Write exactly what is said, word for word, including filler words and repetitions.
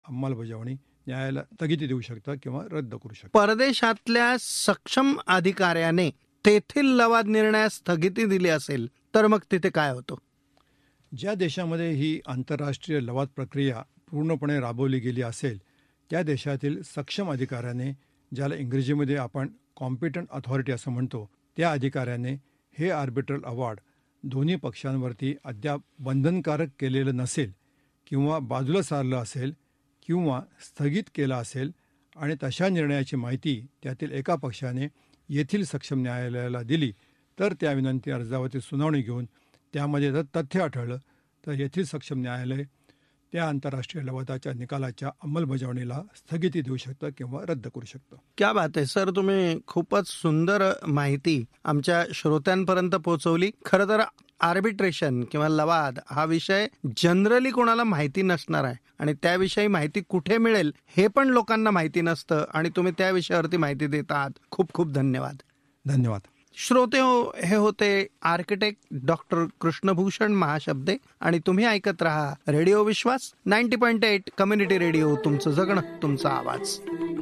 अंमलबजावणी न्यायालय स्थगिती देऊ शकतं किंवा रद्द करू शकतं. परदेशातल्या सक्षम अधिकाऱ्याने तेथील लवाद निर्णयास स्थगिती दिली असेल तर मग तिथे काय होतं? ज्या देशामध्ये ही आंतरराष्ट्रीय लवाद प्रक्रिया पूर्णपणे राबवली गेली असेल त्या देशातील सक्षम अधिकाऱ्याने, ज्याला इंग्रजीमध्ये आपण कॉम्पिटंट अथॉरिटी असं म्हणतो, त्या अधिकाऱ्याने हे आर्बिट्रल अवॉर्ड दोन्ही पक्षांवरती अद्याप बंधनकारक केलेलं नसेल किंवा बाजूला सारलं असेल किंवा स्थगित केला असेल आणि तशा निर्णयाची माहिती त्यातील एका पक्षाने येथील सक्षम न्यायालयाला दिली तर त्या विनंती अर्जावरती सुनावणी घेऊन त्यामध्ये जर तथ्य आढळलं तर येथील सक्षम न्यायालय त्या आंतरराष्ट्रीय लवादाच्या निकालाच्या अंमलबजावणीला स्थगिती देऊ शकतं किंवा रद्द करू शकतं. क्या बात आहे सर, तुम्ही खूपच सुंदर माहिती आमच्या श्रोत्यांपर्यंत पोहोचवली. खरं तर आर्बिट्रेशन किंवा लवाद हा विषय जनरली कोणाला माहिती नसणार आहे आणि त्याविषयी माहिती कुठे मिळेल हे पण लोकांना माहिती नसतं आणि तुम्ही त्या विषयावरती माहिती देत आहात. खूप खूप धन्यवाद. धन्यवाद. श्रोते हो, हे होते आर्किटेक्ट डॉक्टर कृष्णभूषण महाशब्दे आणि तुम्ही ऐकत रहा रेडिओ विश्वास ninety point eight community radio. तुमचं जगणं, तुमचा आवाज.